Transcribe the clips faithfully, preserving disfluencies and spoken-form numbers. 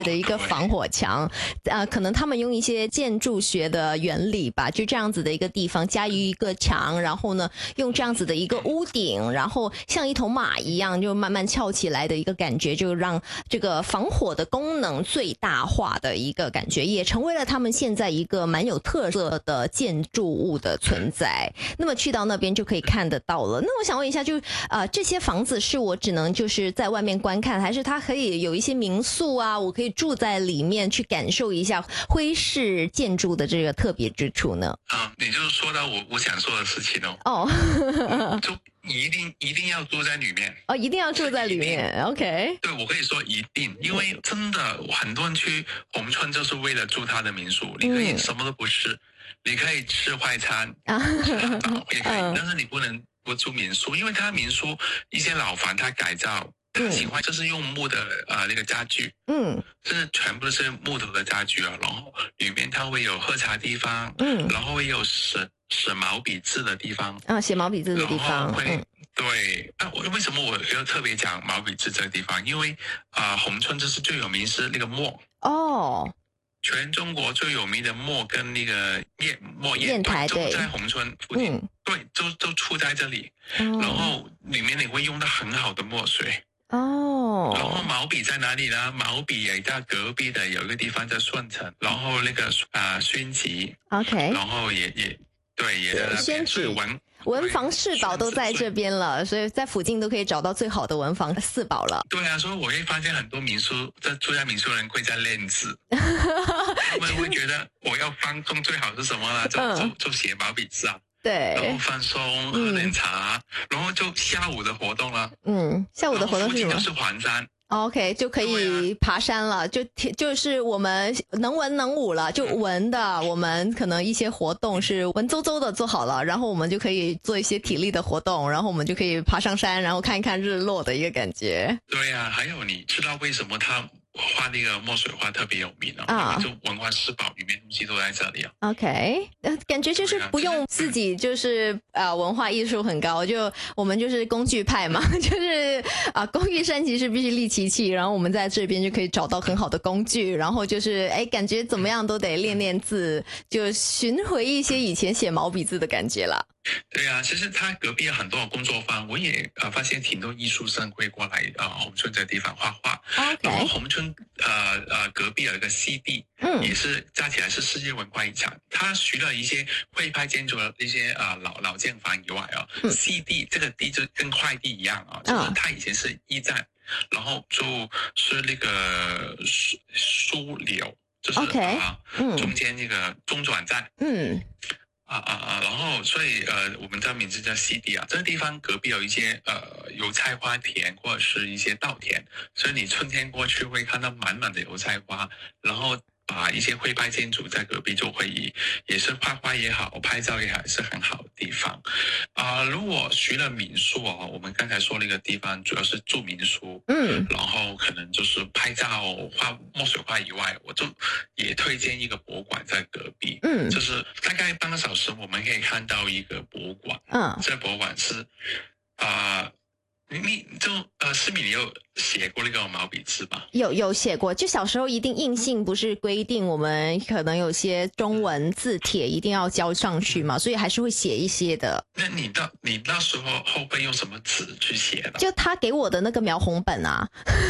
的一个防火墙，呃，可能他们用一些建筑学的原理吧，就这样子的一个地方加于一个墙，然后呢，用这样子的一个屋顶，然后像一头马一样，就慢慢翘起来的一个感觉，就让这个防火的功能最大化的一个感觉，也成为了他们现在一个蛮有特色的建筑物的存在。那么去到那边就可以看得到了。那我想问一下，就呃这些房子是我只能就是在外面观看，还是它可以有一些民宿啊，我可以住在里面去感受一下徽式建筑的这个特别之处呢？ 啊，你就说到我我想说的事情哦。 哦， 就一定一定要住在里面哦，一定要住在里面 ，OK？ 对，我可以说一定，因为真的很多人去红村就是为了住他的民宿，你可以什么都不吃，嗯、你可以吃快餐，啊、吃汉堡也可以，嗯、但是你不能不住民宿，因为他民宿一些老房他改造。他喜欢就是用木的呃那个家具，嗯，就是全部都是木头的家具啊，然后里面它会有喝茶地方，嗯，然后会有写写毛笔字的地方， 啊，写毛笔字的地方， 会、嗯、对啊，我为什么我要特别讲毛笔字这个地方？因为啊、呃，红村就是最有名是那个墨哦。全中国最有名的墨跟那个砚墨砚台都在红村附近，嗯、对，都都出在这里，哦、然后里面你会用到很好的墨水。哦，然后毛笔在哪里呢？毛笔也在隔壁的有一个地方在顺城，然后那个啊宣集 ，OK， 然后也也对也在那边，所以文文房四宝都在这边了，所以在附近都可以找到最好的文房四宝了。 对啊，所以我会发现很多民宿在住在民宿的人会在练字，他们会觉得我要放松最好是什么呢？就、嗯、就就写毛笔字啊。 对， 然后放松，喝点茶，嗯、然后就下午的活动了。 嗯，下午的活动是什么？ 就是环山。 OK， 就可以爬山了，就就是我们能文能武了，就文的我们可能一些活动是文绉绉的做好了，然后我们就可以做一些体力的活动，然后我们就可以爬上山，然后看一看日落的一个感觉。 对啊，还有你知道为什么他画那个墨水画特别有名啊？啊，就文化四宝里面东西都在这里啊。 OK， 感觉就是不用自己就是呃文化艺术很高，就我们就是工具派嘛，就是啊、呃、工欲善其事必须利其器，然后我们在这边就可以找到很好的工具，然后就是哎感觉怎么样都得练练字，就寻回一些以前写毛笔字的感觉了。 对啊，其实他隔壁有很多的工作坊，我也呃发现挺多艺术生会过来呃红村这个地方画画。Okay. 然后红村呃呃隔壁有一个 C D， 嗯，也是加起来是世界文化遗产。它除了一些徽派建筑的一些呃老老建房以外啊、嗯、，C D 这个 D 就跟快递一样啊，就是它以前是驿站，嗯、然后就是那个枢枢纽，就是啊、okay. 呃嗯、中间那个中转站，嗯。啊啊啊！然后，所以呃，我们的名字叫 C D 啊。这个地方隔壁有一些呃油菜花田或者是一些稻田，所以你春天过去会看到满满的油菜花，然后把一些徽派建筑在隔壁就会以也是画画也好，拍照也好，是很好的地方。啊、呃，如果除了民宿哦，我们刚才说那个地方主要是住民宿，嗯，然后可能就是拍照画墨水画以外，我就也推荐一个博物馆在隔壁，嗯，就是大概半个小时我们可以看到一个博物馆，嗯，这博物馆是啊。呃你你就呃，思敏，你有写过那个毛笔字吗？ 有有写过，就小时候一定硬性不是规定我们可能有些中文字帖一定要交上去嘛，所以还是会写一些的。 那你到你那时候后背用什么纸去写的？ 就他给我的那个描红本啊，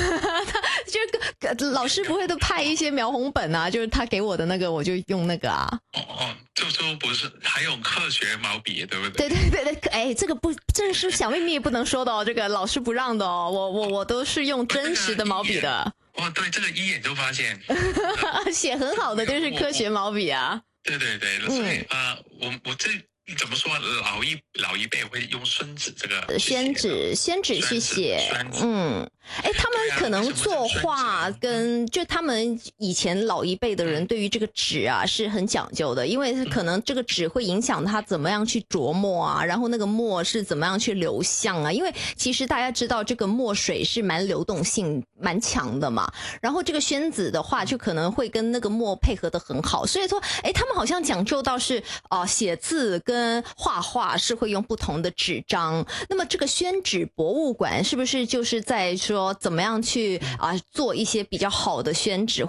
就老师不会都派一些描红本啊，就是他给我的那个我就用那个啊。 哦哦，就说不是还有科学毛笔对不对？ 对对对对，哎，这个不这是小秘密不能说的哦，这个老师不让的哦，我我我都是用真实的毛笔的。 哦，对，这个一眼就发现， 写很好的就是科学毛笔啊。 对对对，所以啊、嗯呃，我我这怎么说？老一老一辈会用宣纸这个宣纸宣纸去写，嗯。哎，他们可能作画跟就他们以前老一辈的人对于这个纸啊是很讲究的，因为可能这个纸会影响他怎么样去琢磨啊，然后那个墨是怎么样去流向啊，因为其实大家知道这个墨水是蛮流动性蛮强的嘛，然后这个宣纸的话就可能会跟那个墨配合得很好，所以说哎，他们好像讲究到是啊、呃、写字跟画画是会用不同的纸张，那么这个宣纸博物馆是不是就是在说说怎么样去啊、呃、做一些比较好的宣纸，